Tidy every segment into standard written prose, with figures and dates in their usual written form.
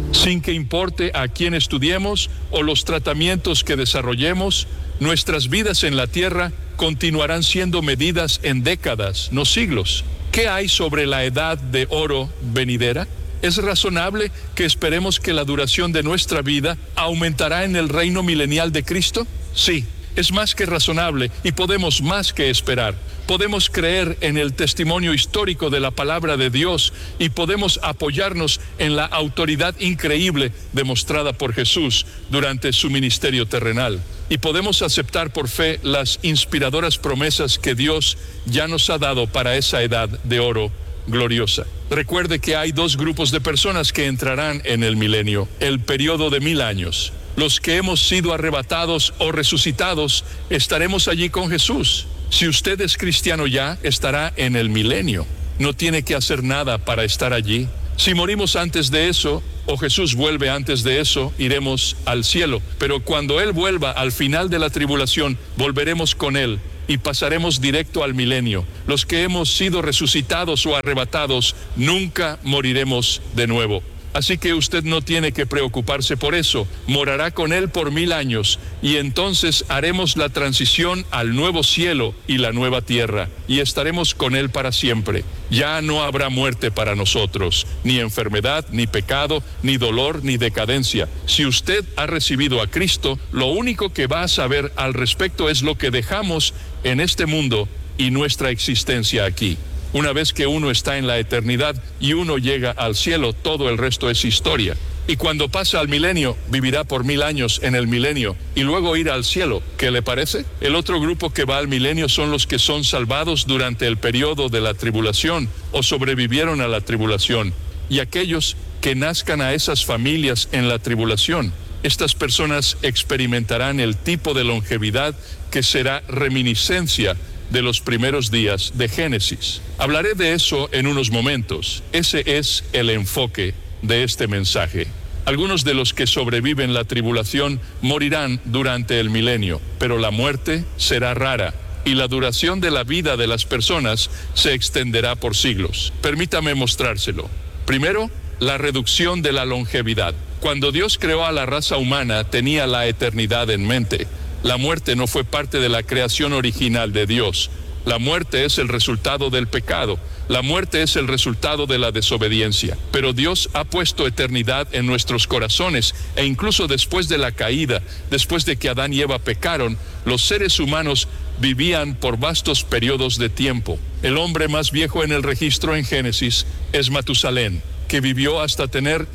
Sin que importe a quién estudiemos o los tratamientos que desarrollemos, nuestras vidas en la tierra continuarán siendo medidas en décadas, no siglos. ¿Qué hay sobre la edad de oro venidera? ¿Es razonable que esperemos que la duración de nuestra vida aumentará en el reino milenial de Cristo? Sí, es más que razonable y podemos más que esperar. Podemos creer en el testimonio histórico de la palabra de Dios y podemos apoyarnos en la autoridad increíble demostrada por Jesús durante su ministerio terrenal. Y podemos aceptar por fe las inspiradoras promesas que Dios ya nos ha dado para esa edad de oro gloriosa. Recuerde que hay dos grupos de personas que entrarán en el milenio, el periodo de 1000 años. Los que hemos sido arrebatados o resucitados estaremos allí con Jesús. Si usted es cristiano ya, estará en el milenio. No tiene que hacer nada para estar allí. Si morimos antes de eso, o Jesús vuelve antes de eso, iremos al cielo. Pero cuando Él vuelva al final de la tribulación, volveremos con Él y pasaremos directo al milenio. Los que hemos sido resucitados o arrebatados, nunca moriremos de nuevo. Así que usted no tiene que preocuparse por eso. Morará con Él por 1000 años y entonces haremos la transición al nuevo cielo y la nueva tierra y estaremos con Él para siempre. Ya no habrá muerte para nosotros, ni enfermedad, ni pecado, ni dolor, ni decadencia. Si usted ha recibido a Cristo, lo único que va a saber al respecto es lo que dejamos en este mundo y nuestra existencia aquí. Una vez que uno está en la eternidad y uno llega al cielo, todo el resto es historia. Y cuando pasa al milenio, vivirá por 1000 años en el milenio y luego irá al cielo. ¿Qué le parece? El otro grupo que va al milenio son los que son salvados durante el periodo de la tribulación o sobrevivieron a la tribulación. Y aquellos que nazcan a esas familias en la tribulación. Estas personas experimentarán el tipo de longevidad que será reminiscencia de los primeros días de Génesis. Hablaré de eso en unos momentos. Ese es el enfoque de este mensaje. Algunos de los que sobreviven la tribulación morirán durante el milenio, pero la muerte será rara y la duración de la vida de las personas se extenderá por siglos. Permítame mostrárselo. Primero, la reducción de la longevidad. Cuando Dios creó a la raza humana, tenía la eternidad en mente. La muerte no fue parte de la creación original de Dios. La muerte es el resultado del pecado. La muerte es el resultado de la desobediencia. Pero Dios ha puesto eternidad en nuestros corazones e incluso después de la caída, después de que Adán y Eva pecaron, los seres humanos vivían por vastos periodos de tiempo. El hombre más viejo en el registro en Génesis es Matusalén, que vivió hasta tener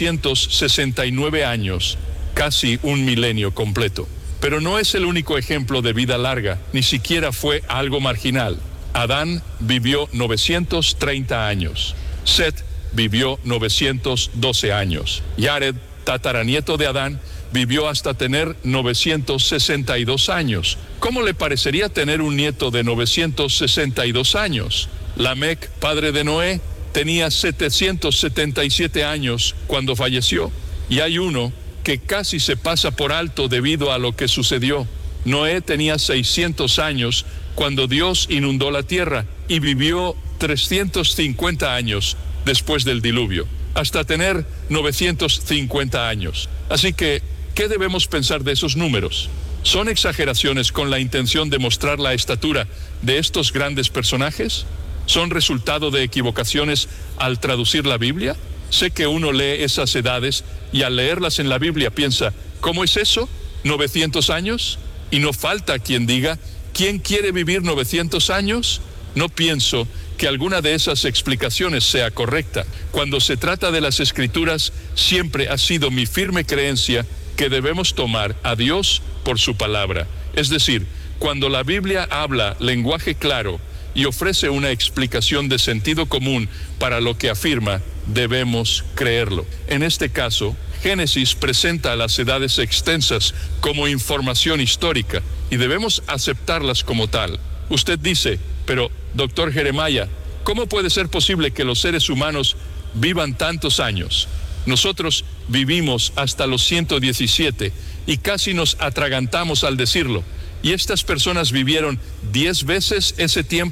969 años, casi un milenio completo. Pero no es el único ejemplo de vida larga, ni siquiera fue algo marginal. Adán vivió 930 años. Set vivió 912 años. Jared, tataranieto de Adán, vivió hasta tener 962 años. ¿Cómo le parecería tener un nieto de 962 años? Lamec, padre de Noé, tenía 777 años cuando falleció. Y hay uno que casi se pasa por alto debido a lo que sucedió. Noé tenía 600 años cuando Dios inundó la tierra y vivió 350 años después del diluvio, hasta tener 950 años. Así que, ¿qué debemos pensar de esos números? ¿Son exageraciones con la intención de mostrar la estatura de estos grandes personajes? ¿Son resultado de equivocaciones al traducir la Biblia? Sé que uno lee esas edades y al leerlas en la Biblia piensa, ¿cómo es eso? ¿900 años? Y no falta quien diga, ¿quién quiere vivir 900 años? No pienso que alguna de esas explicaciones sea correcta. Cuando se trata de las Escrituras, siempre ha sido mi firme creencia que debemos tomar a Dios por su palabra. Es decir, cuando la Biblia habla lenguaje claro y ofrece una explicación de sentido común para lo que afirma, debemos creerlo. En este caso, Génesis presenta las edades extensas como información histórica y debemos aceptarlas como tal. Usted dice, pero, doctor Jeremiah, ¿cómo puede ser posible que los seres humanos vivan tantos años? Nosotros vivimos hasta los 117 y casi nos atragantamos al decirlo. ¿Y estas personas vivieron 10 veces ese tiempo?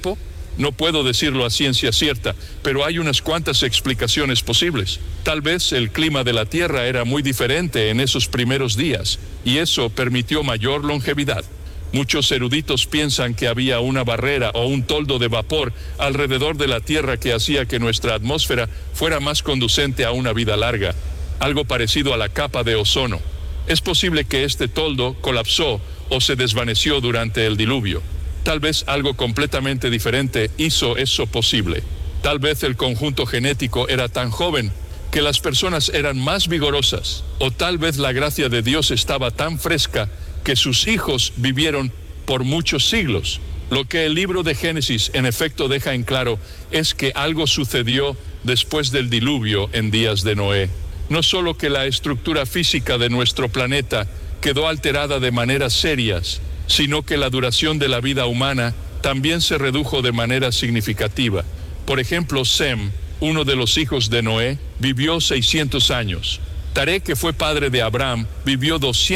No puedo decirlo a ciencia cierta, pero hay unas cuantas explicaciones posibles. Tal vez el clima de la Tierra era muy diferente en esos primeros días, y eso permitió mayor longevidad. Muchos eruditos piensan que había una barrera o un toldo de vapor alrededor de la Tierra que hacía que nuestra atmósfera fuera más conducente a una vida larga, algo parecido a la capa de ozono. Es posible que este toldo colapsó o se desvaneció durante el diluvio. Tal vez algo completamente diferente hizo eso posible. Tal vez el conjunto genético era tan joven que las personas eran más vigorosas, o tal vez la gracia de Dios estaba tan fresca que sus hijos vivieron por muchos siglos. Lo que el libro de Génesis en efecto deja en claro es que algo sucedió después del diluvio en días de Noé. No solo que la estructura física de nuestro planeta quedó alterada de maneras serias, sino que la duración de la vida humana también se redujo de manera significativa. Por ejemplo, Sem, uno de los hijos de Noé, vivió 600 años. Taré, que fue padre de Abraham, vivió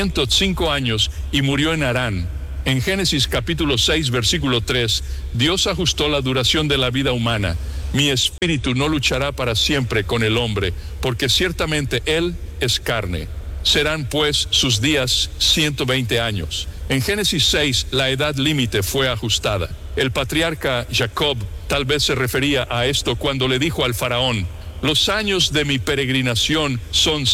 205 años y murió en Harán. En Génesis capítulo 6, versículo 3, Dios ajustó la duración de la vida humana. Mi espíritu no luchará para siempre con el hombre, porque ciertamente él es carne. Serán pues sus días 120 años. En Génesis 6, la edad límite fue ajustada. El patriarca Jacob tal vez se refería a esto cuando le dijo al faraón: los años de mi peregrinación son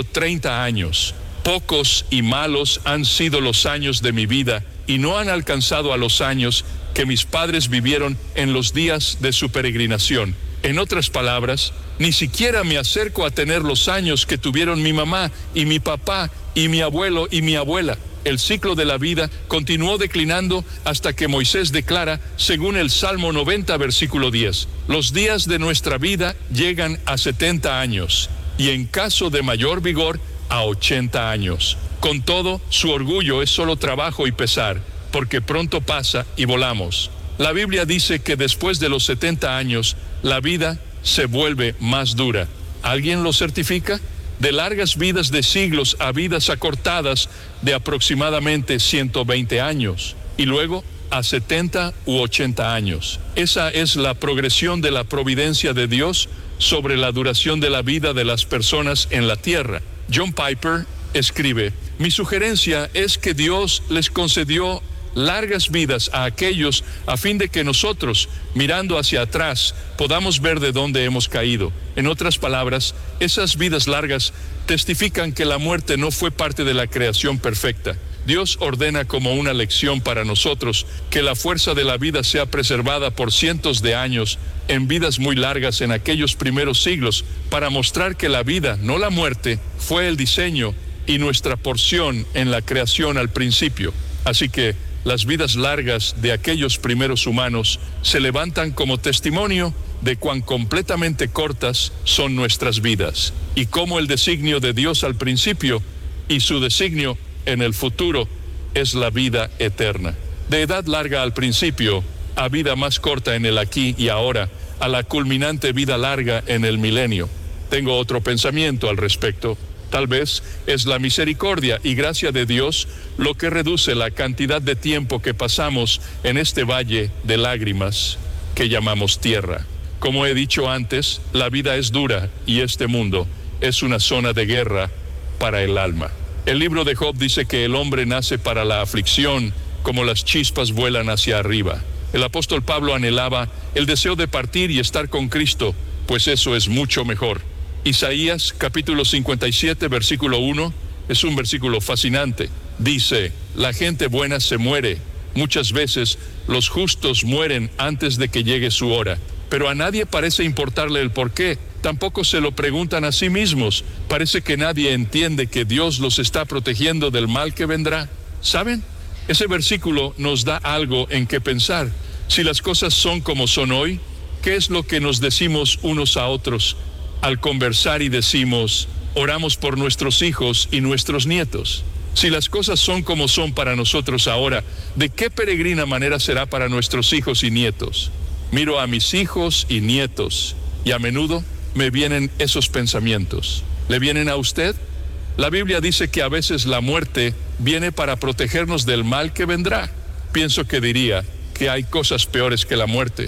130 años. Pocos y malos han sido los años de mi vida, y no han alcanzado a los años que mis padres vivieron en los días de su peregrinación. En otras palabras, ni siquiera me acerco a tener los años que tuvieron mi mamá y mi papá y mi abuelo y mi abuela. El ciclo de la vida continuó declinando hasta que Moisés declara, según el Salmo 90, versículo 10, los días de nuestra vida llegan a 70 años, y en caso de mayor vigor, a 80 años. Con todo, su orgullo es solo trabajo y pesar, porque pronto pasa y volamos. La Biblia dice que después de los 70 años, la vida se vuelve más dura. ¿Alguien lo certifica? De largas vidas de siglos a vidas acortadas de aproximadamente 120 años, y luego a 70 u 80 años. Esa es la progresión de la providencia de Dios sobre la duración de la vida de las personas en la tierra. John Piper escribe: mi sugerencia es que Dios les concedió largas vidas a aquellos a fin de que nosotros, mirando hacia atrás, podamos ver de dónde hemos caído. En otras palabras, esas vidas largas testifican que la muerte no fue parte de la creación perfecta. Dios ordena como una lección para nosotros que la fuerza de la vida sea preservada por cientos de años en vidas muy largas en aquellos primeros siglos, para mostrar que la vida, no la muerte, fue el diseño y nuestra porción en la creación al principio. Así que las vidas largas de aquellos primeros humanos se levantan como testimonio de cuán completamente cortas son nuestras vidas, y cómo el designio de Dios al principio y su designio en el futuro es la vida eterna. De edad larga al principio a vida más corta en el aquí y ahora, a la culminante vida larga en el milenio. Tengo otro pensamiento al respecto. Tal vez es la misericordia y gracia de Dios lo que reduce la cantidad de tiempo que pasamos en este valle de lágrimas que llamamos tierra. Como he dicho antes, la vida es dura y este mundo es una zona de guerra para el alma. El libro de Job dice que el hombre nace para la aflicción, como las chispas vuelan hacia arriba. El apóstol Pablo anhelaba el deseo de partir y estar con Cristo, pues eso es mucho mejor. Isaías capítulo 57, versículo 1, es un versículo fascinante. Dice: la gente buena se muere. Muchas veces los justos mueren antes de que llegue su hora, pero a nadie parece importarle el por qué. Tampoco se lo preguntan a sí mismos. Parece que nadie entiende que Dios los está protegiendo del mal que vendrá. ¿Saben? Ese versículo nos da algo en qué pensar. Si las cosas son como son hoy, ¿qué es lo que nos decimos unos a otros al conversar y decimos: oramos por nuestros hijos y nuestros nietos? Si las cosas son como son para nosotros ahora, ¿de qué peregrina manera será para nuestros hijos y nietos? Miro a mis hijos y nietos y a menudo me vienen esos pensamientos. ¿Le vienen a usted? La Biblia dice que a veces la muerte viene para protegernos del mal que vendrá. Pienso que diría que hay cosas peores que la muerte.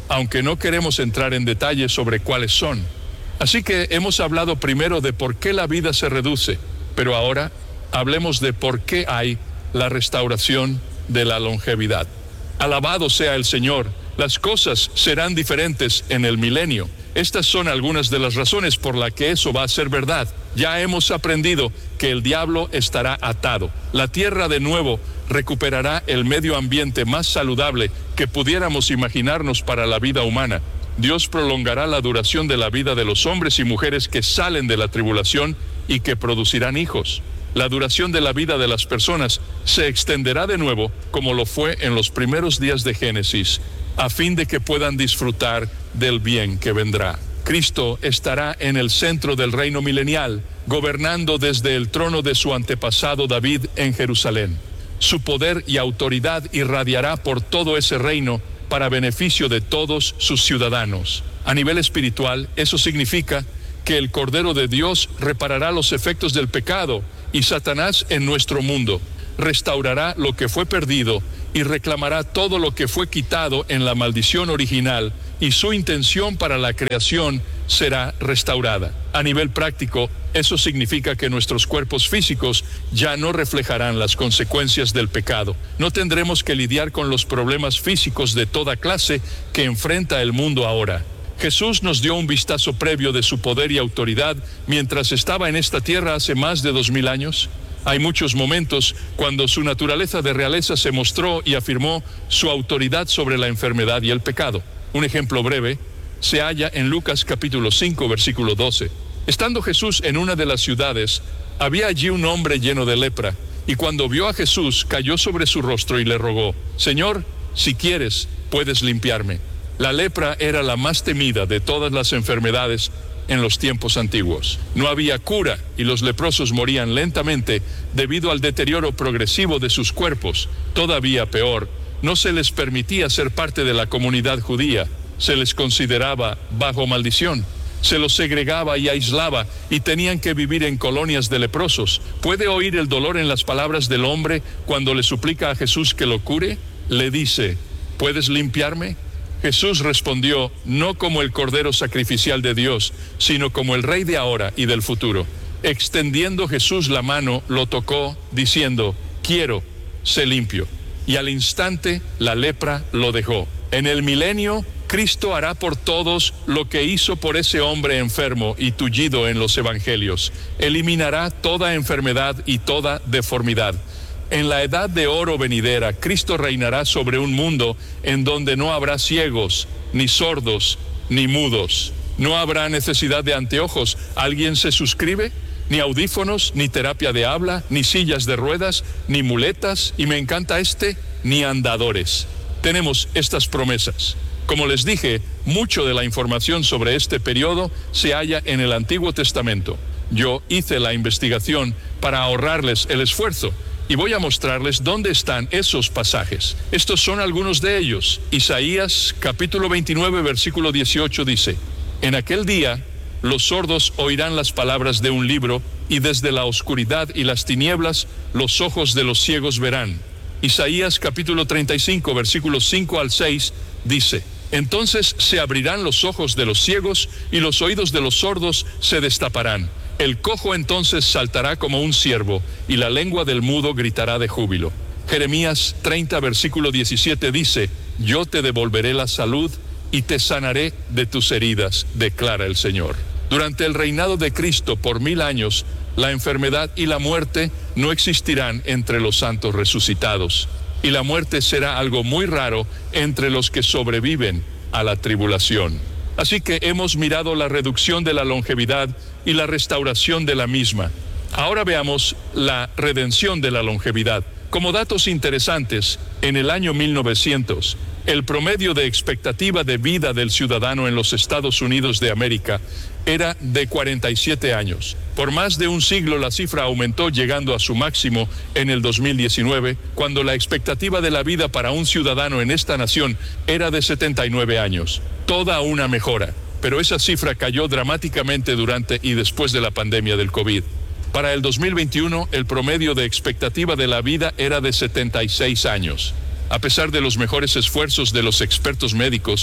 aunque no queremos entrar en detalles sobre cuáles son. Así que hemos hablado primero de por qué la vida se reduce, pero ahora hablemos de por qué hay la restauración de la longevidad. Alabado sea el Señor, las cosas serán diferentes en el milenio. Estas son algunas de las razones por las que eso va a ser verdad. Ya hemos aprendido que el diablo estará atado. La tierra de nuevo recuperará el medio ambiente más saludable que pudiéramos imaginarnos para la vida humana. Dios prolongará la duración de la vida de los hombres y mujeres que salen de la tribulación y que producirán hijos. La duración de la vida de las personas se extenderá de nuevo como lo fue en los primeros días de Génesis, a fin de que puedan disfrutar del bien que vendrá. Cristo estará en el centro del reino milenial, gobernando desde el trono de su antepasado David en Jerusalén. Su poder y autoridad irradiará por todo ese reino para beneficio de todos sus ciudadanos. A nivel espiritual, eso significa que el Cordero de Dios reparará los efectos del pecado y Satanás en nuestro mundo. Restaurará lo que fue perdido y reclamará todo lo que fue quitado en la maldición original, y su intención para la creación será restaurada. A nivel práctico, eso significa que nuestros cuerpos físicos ya no reflejarán las consecuencias del pecado. No tendremos que lidiar con los problemas físicos de toda clase que enfrenta el mundo ahora. Jesús nos dio un vistazo previo de su poder y autoridad mientras estaba en esta tierra hace más de 2000 años. Hay muchos momentos cuando su naturaleza de realeza se mostró y afirmó su autoridad sobre la enfermedad y el pecado. Un ejemplo breve se halla en Lucas capítulo 5, versículo 12. Estando Jesús en una de las ciudades, había allí un hombre lleno de lepra, y cuando vio a Jesús, cayó sobre su rostro y le rogó: Señor, si quieres, puedes limpiarme. La lepra era la más temida de todas las enfermedades en los tiempos antiguos. No había cura y los leprosos morían lentamente debido al deterioro progresivo de sus cuerpos. Todavía peor, no se les permitía ser parte de la comunidad judía. Se les consideraba bajo maldición. Se los segregaba y aislaba y tenían que vivir en colonias de leprosos. ¿Puede oír el dolor en las palabras del hombre cuando le suplica a Jesús que lo cure? Le dice: ¿puedes limpiarme? Jesús respondió, no como el Cordero sacrificial de Dios, sino como el Rey de ahora y del futuro. Extendiendo Jesús la mano, lo tocó, diciendo: quiero, sé limpio. Y al instante la lepra lo dejó. En el milenio, Cristo hará por todos lo que hizo por ese hombre enfermo y tullido en los evangelios. Eliminará toda enfermedad y toda deformidad. En la edad de oro venidera, Cristo reinará sobre un mundo en donde no habrá ciegos, ni sordos, ni mudos. No habrá necesidad de anteojos. ¿Alguien se suscribe? Ni audífonos, ni terapia de habla, ni sillas de ruedas, ni muletas, y me encanta ni andadores. Tenemos estas promesas. Como les dije, mucho de la información sobre este periodo se halla en el Antiguo Testamento. Yo hice la investigación para ahorrarles el esfuerzo, y voy a mostrarles dónde están esos pasajes. Estos son algunos de ellos. Isaías capítulo 29, versículo 18 dice: en aquel día los sordos oirán las palabras de un libro, y desde la oscuridad y las tinieblas los ojos de los ciegos verán. Isaías capítulo 35, versículos 5 al 6 dice: entonces se abrirán los ojos de los ciegos y los oídos de los sordos se destaparán. El cojo entonces saltará como un ciervo, y la lengua del mudo gritará de júbilo. Jeremías 30, versículo 17 dice: yo te devolveré la salud y te sanaré de tus heridas, declara el Señor. Durante el reinado de Cristo por 1000 años, la enfermedad y la muerte no existirán entre los santos resucitados, y la muerte será algo muy raro entre los que sobreviven a la tribulación. Así que hemos mirado la reducción de la longevidad y la restauración de la misma. Ahora veamos la redención de la longevidad. Como datos interesantes, en el año 1900, el promedio de expectativa de vida del ciudadano en los Estados Unidos de América era de 47 años. Por más de un siglo la cifra aumentó, llegando a su máximo en el 2019, cuando la expectativa de la vida para un ciudadano en esta nación era de 79 años. Toda una mejora, pero esa cifra cayó dramáticamente durante y después de la pandemia del COVID. Para el 2021, el promedio de expectativa de la vida era de 76 años. A pesar de los mejores esfuerzos de los expertos médicos,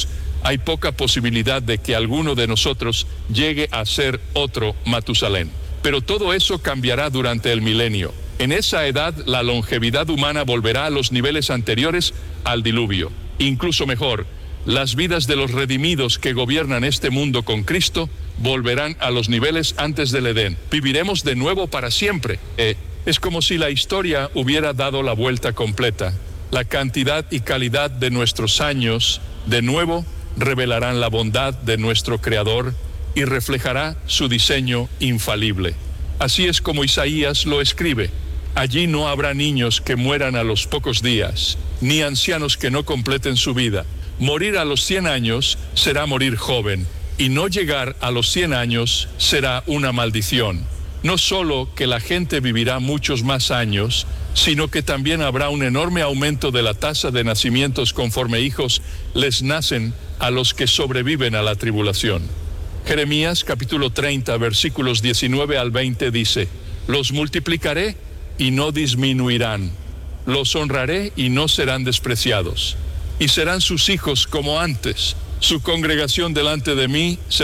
hay poca posibilidad de que alguno de nosotros llegue a ser otro Matusalén. Pero todo eso cambiará durante el milenio. En esa edad, la longevidad humana volverá a los niveles anteriores al diluvio. Incluso mejor, las vidas de los redimidos que gobiernan este mundo con Cristo volverán a los niveles antes del Edén. Viviremos de nuevo para siempre. Es como si la historia hubiera dado la vuelta completa. La cantidad y calidad de nuestros años, de nuevo, revelarán la bondad de nuestro Creador y reflejará su diseño infalible. Así es como Isaías lo escribe. Allí no habrá niños que mueran a los pocos días, ni ancianos que no completen su vida. Morir a los 100 años será morir joven, y no llegar a los 100 años será una maldición. No solo que la gente vivirá muchos más años, sino que también habrá un enorme aumento de la tasa de nacimientos conforme hijos les nacen a los que sobreviven a la tribulación. Jeremías capítulo 30, versículos 19 al 20 dice: los multiplicaré y no disminuirán, los honraré y no serán despreciados, y serán sus hijos como antes. Su congregación delante de mí